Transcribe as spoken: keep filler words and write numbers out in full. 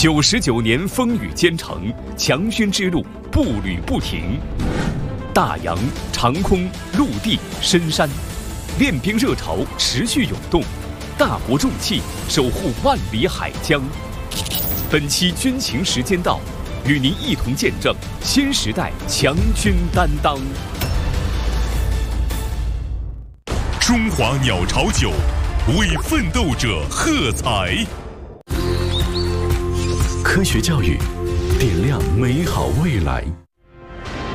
九十九年风雨兼程，强军之路步履不停。大洋、长空、陆地、深山，练兵热潮持续涌动，大国重器守护万里海疆。本期军情时间到，与您一同见证新时代强军担当。 中华鸟巢酒为奋斗者喝彩。 科学教育，点亮美好未来。